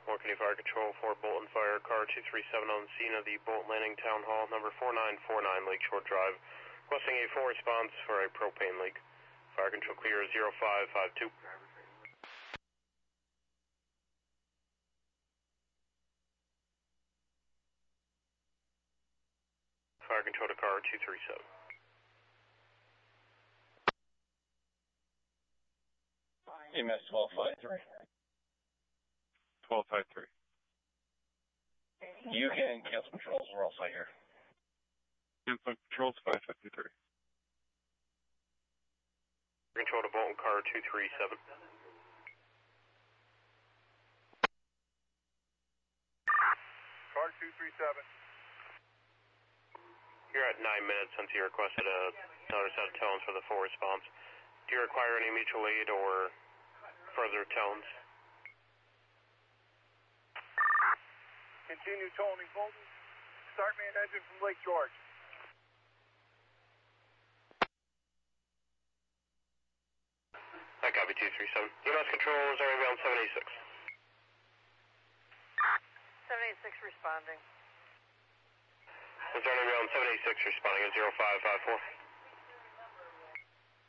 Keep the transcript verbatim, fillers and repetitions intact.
Morgan Fire Control for Bolton Fire, car two three seven on the scene of the Bolton Landing Town Hall, number four nine four nine Lakeshore Drive, requesting a full response for a propane leak. Fire Control clear zero five five two. Fire Control to car two three seven. E M S twelve five three. twelve five three. You can cancel controls, we're all set here. Cancel controls five fifty-three. Control to Bolton car two three seven. Car two three seven. You're at nine minutes since you requested a another set of tones for the full response. Do you require any mutual aid or further tones? Continue toning Bolton. Start main engine from Lake George. I copy two three seven. E M S control is already on seven eighty-six. seven eighty-six responding. Is already on seven eighty-six responding at zero five five four.